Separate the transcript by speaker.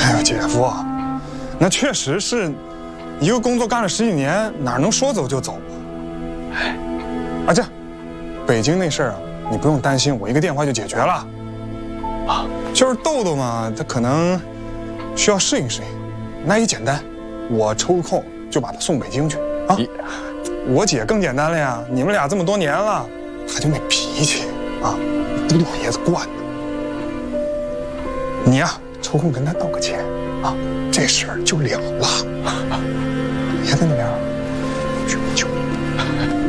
Speaker 1: 哎呦，姐夫，那确实是，一个工作干了10几年，哪能说走就走啊？哎，啊这，北京那事儿啊，你不用担心，我一个电话就解决了。啊，就是豆豆嘛，他可能需要适应适应，那也简单，我抽空就把他送北京去啊。我姐更简单了呀，你们俩这么多年了，她就那脾气啊，都老爷子惯的。你呀，抽空跟她道个歉啊，这事儿就了了。别在那边。